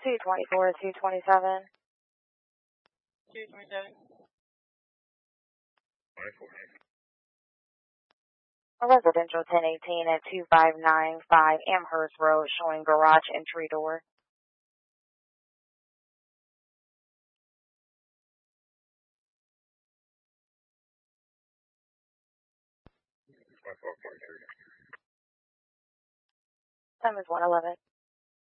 224, 227. 227. 24. A residential 1018 at 2595 Amherst Road showing garage entry door. Time is 1:11.